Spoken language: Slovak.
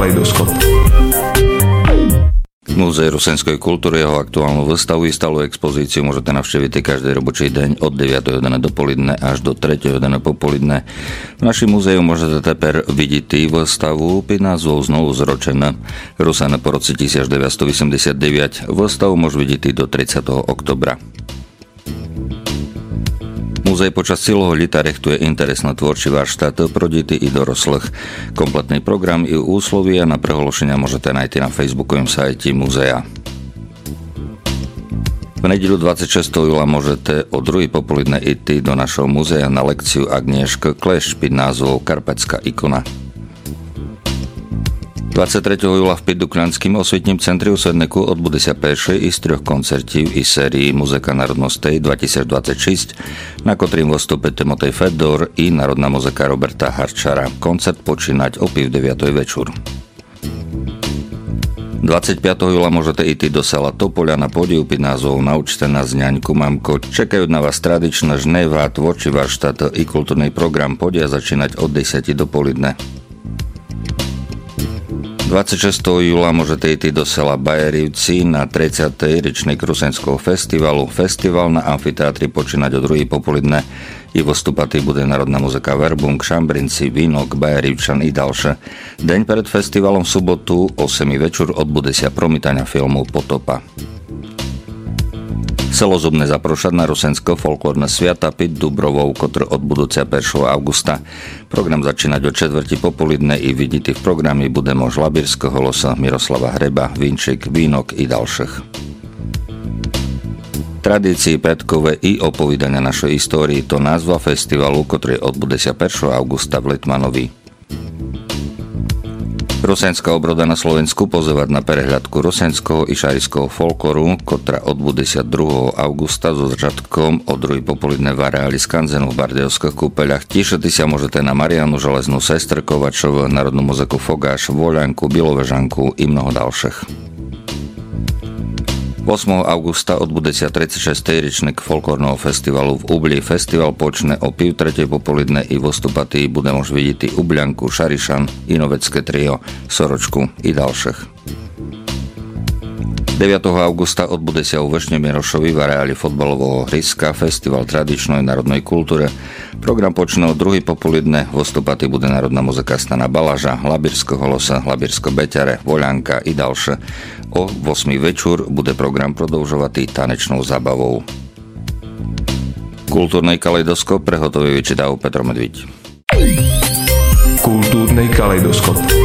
kaleidoskop. Múzeum rusenskej kultúry jeho aktuálnu výstavu i stálu expozíciu môžete navštíviť každý robočí deň od 9:01 dopoludne až do 3:01 popoludne. V našom múzeu môžete teper vidieť výstavu pod názvom Znovu zročená. Rusené po roce 1989. Výstavu môžete vidieť do 30. oktobra. Múzej počas celého leta rechtuje interesné tvorčivá štát pro deti i doroslých. Kompletný program i úslovia na prehlášenia môžete nájsť na facebookovom sajte múzea. V nedeľu 26. júla môžete o 2. popoludne ísť do našho múzea na lekciu Agnieszka Kleš pod názvom Karpatská ikona. 23. júla v Dukľanským osvetním centri u Sedneku odbude sa pešej i z 3 koncertív i sérii Muzika národnostej 2026, na ktorým vystúpi Timotej Fedor i národná muzika Roberta Harčara. Koncert počínať o 9:00 večer. 25. júla môžete ísť do sala Topoľa na pódiu pod názvom Naučte nás ňaňku mamko. Čakajú na vás tradičná žneva, tvorčivá štát i kultúrny program podia začínať od 10:00 dopoludne. 26. júla môžete ísť do sela Bajerivci na 30. ročník Rusenského festivalu. Festival na amfiteátri počínať o 2:00 popoludne i vystúpať bude národná muzika Verbung, Šambrinci, Vínok, Bajerivčan i ďalšie. Deň pred festivalom v sobotu o 7:00 večer odbude sa promítania filmu Potopa. Celozubne zaprošať na rusenské folklórne sviata pod Dubrovou, ktoré od budúceho 1. augusta. Program začínať o 4:00 popoludne i vidíte v programe bude mož Labírskeho losa, Miroslava Hreba, Vinčík, Vínok i ďalších. Tradícii predkové i opovídania našej histórii to názva festivalu, ktorý odbude sa 1. augusta v Litmanovi. Rusenská obroda na Slovensku pozývať na prehľadku rusenského i šarišského folkloru, ktorá odbude sa 2. augusta so začiatkom o 2:00 popoludne v areáli Skanzenu v Bardejovských kúpeľach. Tíšete sa môžete na Marianu Železnú, Sestr Kovačov, národnú muziku Fogáš, Voľanku, Bilovežanku i mnoho ďalších. 8. augusta odbude sa 36. ročník folklórneho festivalu v Ubli. Festival počne o 2:30 popoludne i vystúpatí bude môž vidieť Ubľanku, Šarišan, Inovecké trio, Soročku i ďalších. 9. augusta odbude sa u Vešňomirošovi v areáli fotbalového hryska Festival tradičnej národnej kultúre. Program počne o 2:00 popoludne, vystúpatí bude národná muzika Stana Balaža, Labírskeho losa, Labírsko Beťare, Voľanka i ďalšie. O 8:00 večer bude program prodĺžovaný tanečnou zábavou. Kultúrny kaleidoskop prehotovuje vyčítal Petr Medviť. Kultúrny kaleidoskop.